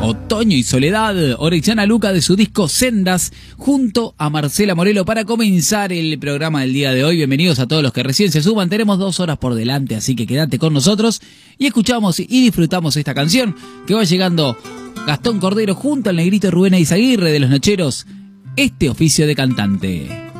Otoño y Soledad, Orellana Luca de su disco Sendas, junto a Marcela Morelo para comenzar el programa del día de hoy. Bienvenidos a todos los que recién se suban, tenemos 2 horas por delante, así que quédate con nosotros y escuchamos y disfrutamos esta canción que va llegando Gastón Cordero junto al negrito Rubén Eizaguirre de Los Nocheros, Este Oficio de Cantante.